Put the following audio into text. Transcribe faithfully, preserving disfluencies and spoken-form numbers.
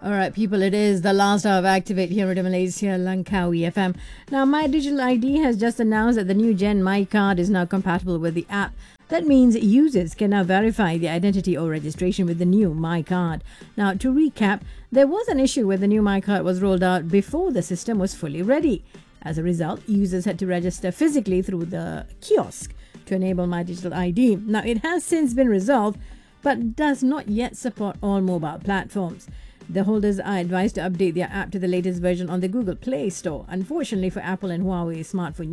All right, people, it is the last hour of Activate here at Malaysia, Langkawi F M. Now, My Digital I D has just announced that the new Gen My Card is now compatible with the app. That means users can now verify their identity or registration with the new My Card. Now, to recap, there was an issue where the new My Card was rolled out before the system was fully ready. As a result, users had to register physically through the kiosk to enable My Digital I D. Now, it has since been resolved, but does not yet support all mobile platforms. The holders are advised to update their app to the latest version on the Google Play Store. Unfortunately for Apple and Huawei smartphone